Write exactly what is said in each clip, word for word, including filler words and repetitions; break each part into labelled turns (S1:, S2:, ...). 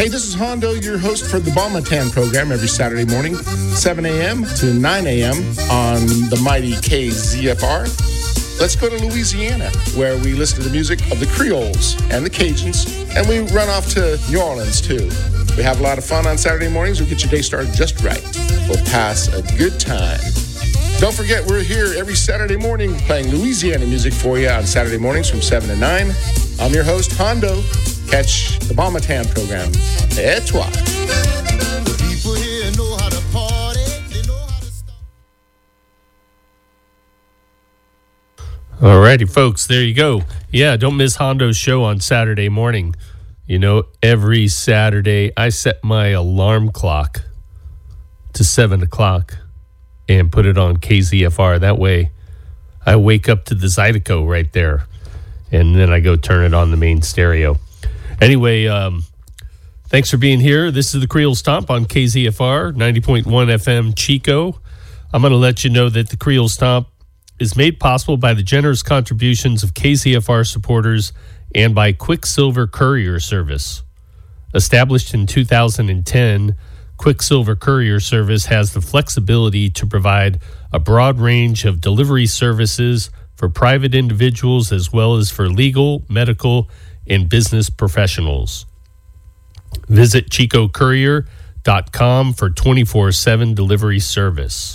S1: Hey, this is Hondo, your host for the Balmatan program every Saturday morning, seven a.m. to nine a.m. on the mighty K Z F R. Let's go to Louisiana, where we listen to the music of the Creoles and the Cajuns, and we run off to New Orleans, too. We have a lot of fun on Saturday mornings. We'll get your day started just right. We'll pass a good time. Don't forget, we're here every Saturday morning playing Louisiana music for you on Saturday mornings from seven to nine. I'm your host, Hondo. Catch the Balmatan program. Et toi.
S2: People here know how to party. They know how to stop.
S3: Alrighty, folks, there you go. Yeah, don't miss Hondo's show on Saturday morning. You know, every Saturday I set my alarm clock to seven o'clock and put it on K Z F R. That way I wake up to the Zydeco right there, and then I go turn it on the main stereo. Anyway, um, thanks for being here. This is the Creole Stomp on K Z F R, ninety point one F M Chico. I'm going to let you know that the Creole Stomp is made possible by the generous contributions of K Z F R supporters and by Quicksilver Courier Service. Established in two thousand ten, Quicksilver Courier Service has the flexibility to provide a broad range of delivery services for private individuals as well as for legal, medical, and business professionals. Visit chico courier dot com for twenty-four seven delivery service.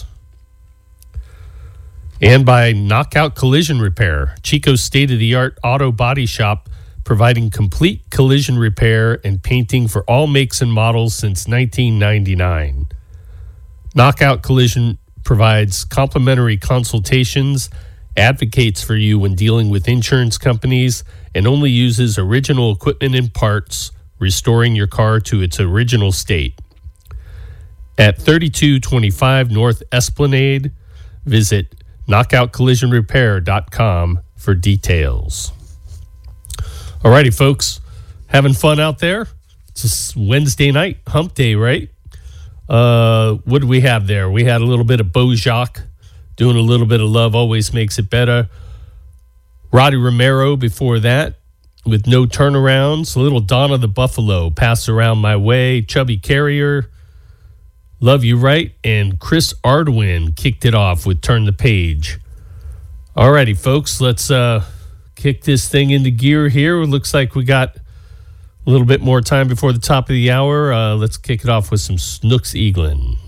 S3: And by Knockout Collision Repair, Chico's state-of-the-art auto body shop, providing complete collision repair and painting for all makes and models since nineteen ninety-nine. Knockout Collision provides complimentary consultations, advocates for you when dealing with insurance companies, and only uses original equipment and parts, restoring your car to its original state. At thirty-two twenty-five North Esplanade, visit knockout collision repair dot com for details. Alrighty, folks, having fun out there? It's a Wednesday night, hump day, right? Uh, what do we have there? We had a little bit of Bojack, doing a little bit of Love Always Makes It Better. Roddy Romero before that with No Turnarounds. A little Donna the Buffalo, Pass Around My Way. Chubby Carrier, Love You Right. And Chris Arduin kicked it off with Turn the Page. Alrighty, folks, let's uh, kick this thing into gear here. It looks like we got a little bit more time before the top of the hour. Uh, let's kick it off with some Snooks Eaglin'.